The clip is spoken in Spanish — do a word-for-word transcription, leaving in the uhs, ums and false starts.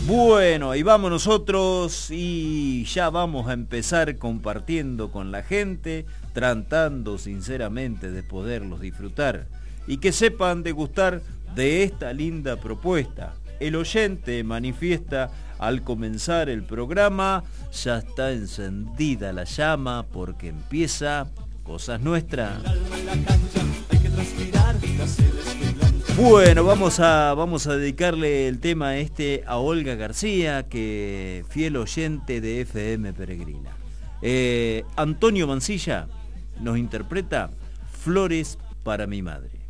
Bueno, ahí vamos nosotros y ya vamos a empezar compartiendo con la gente, tratando sinceramente de poderlos disfrutar y que sepan degustar de esta linda propuesta. El oyente manifiesta al comenzar el programa, ya está encendida la llama porque empieza Cosas Nuestras. Bueno, vamos a, vamos a dedicarle el tema este a Olga García, que fiel oyente de F M Peregrina. Eh, Antonio Mancilla nos interpreta Flores para mi madre.